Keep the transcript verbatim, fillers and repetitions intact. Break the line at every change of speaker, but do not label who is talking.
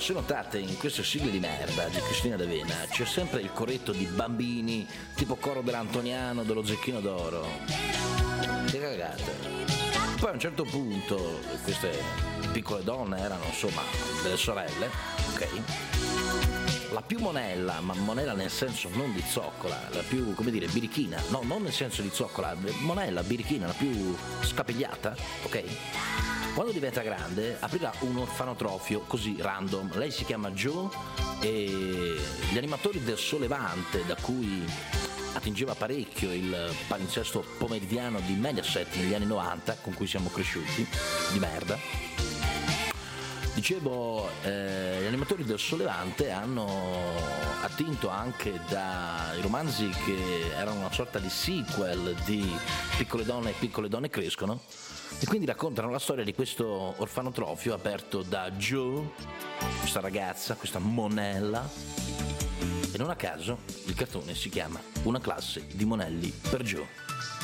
se notate, in queste sigle di merda di Cristina D'Avena c'è sempre il coretto di bambini, tipo coro dell'Antoniano, dello Zecchino d'Oro. Che cagate. Poi a un certo punto queste piccole donne erano insomma delle sorelle, ok? La più monella, ma monella nel senso non di zoccola, la più, come dire, birichina, no, non nel senso di zoccola, monella, birichina, la più scapigliata, ok? Quando diventa grande aprirà un orfanotrofio così random. Lei si chiama Jo e gli animatori del Sollevante, da cui attingeva parecchio il palinsesto pomeridiano di Mediaset negli anni novanta, con cui siamo cresciuti, di merda. Dicevo, eh, gli animatori del Sollevante hanno attinto anche dai romanzi che erano una sorta di sequel di Piccole donne e piccole donne crescono, e quindi raccontano la storia di questo orfanotrofio aperto da Jo, questa ragazza, questa monella, e non a caso il cartone si chiama Una classe di monelli per Jo.